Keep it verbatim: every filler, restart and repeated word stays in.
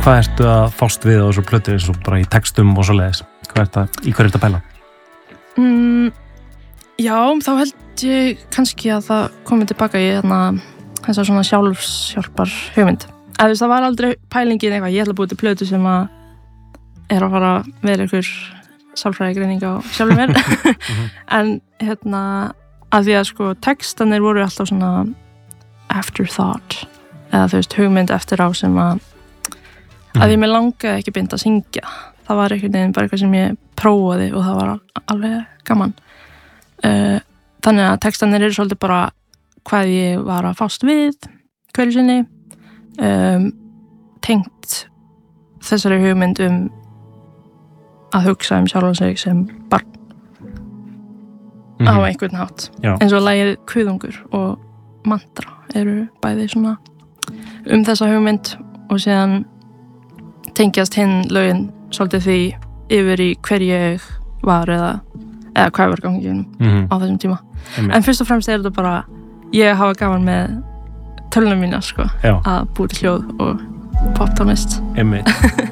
Hvað ertu að fást við á þessu plötu eins og bara í textum og svoleiðis? Hvað ertu að, í hverju ertu að pæla? Mm, já, þá held ég kannski að það komið tilbaka í hérna þessar svona sjálfshjálpar hugmynd. Eða það var aldrei pælingin eitthvað, ég ætla að búið til plötu sem að er að fara að vera ykkur sálfræðigreining á sjálfum mér. En hérna, að því að sko textanir voru alltaf svona afterthought, eða þú veist, hugmynd eftir á sem að að ég mig langaði ekki beint að syngja. Það var einhvern veginn bara eitthvað sem ég prófaði og það var alveg gaman. Uh, þannig að textanir eru svolítið bara hvað ég var að fást við hverju sinni, um, tengt þessari hugmynd um að hugsa um sjálfan sig sem barn mm-hmm. á einhvern hátt. Já. Eins og lagið Kuðungur og Mantra eru bæði svona um þessa hugmynd og síðan tengjast hinn lögin svolítið því yfir í hver ég var eða, eða hvað var gangið mm-hmm. á þessum tíma. Einmitt. En fyrst og fremst er þetta bara ég hafa gaman með tölunum mína sko, Já. Að búi til hljóð og poptónlist. Einmitt.